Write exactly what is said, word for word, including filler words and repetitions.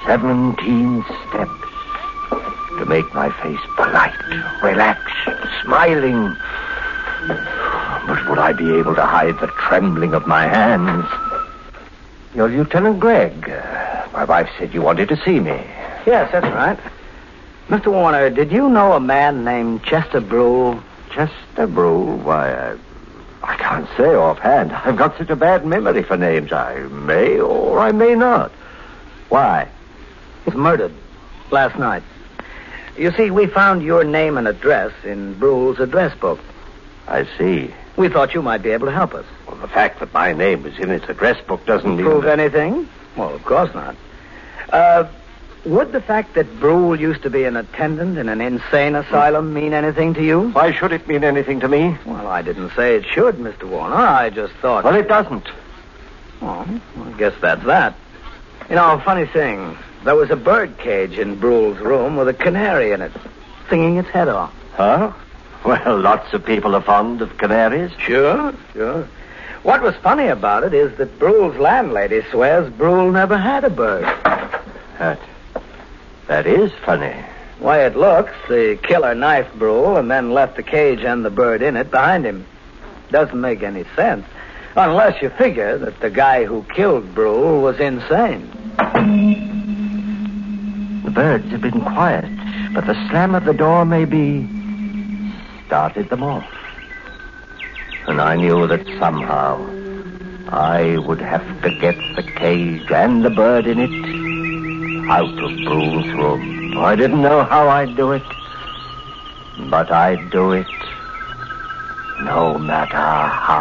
Seventeen steps to make my face polite, relaxed, smiling. But would I be able to hide the trembling of my hands? You're Lieutenant Gregg. Uh, my wife said you wanted to see me. Yes, that's right. Mister Warner, did you know a man named Chester Brule? Chester Brule? Why, I, I can't say offhand. I've got such a bad memory for names. I may or I may not. Why? He was murdered last night. You see, we found your name and address in Brule's address book. I see. We thought you might be able to help us. Well, the fact that my name is in its address book doesn't mean... Prove that... anything? Well, of course not. Uh, would the fact that Brule used to be an attendant in an insane asylum mean anything to you? Why should it mean anything to me? Well, I didn't say it should, Mister Warner. I just thought... Well, it doesn't. Well, I guess that's that. You know, funny thing. There was a bird cage in Brule's room with a canary in it, singing its head off. Huh? Well, lots of people are fond of canaries. Sure, sure. What was funny about it is that Brule's landlady swears Brule never had a bird. That, that is funny. Why, it looks, the killer knifed Brule and then left the cage and the bird in it behind him. Doesn't make any sense. Unless you figure that the guy who killed Brule was insane. The birds have been quiet, but the slam of the door maybe started them off. And I knew that somehow I would have to get the cage and the bird in it out of Brule's room. I didn't know how I'd do it, but I'd do it no matter how.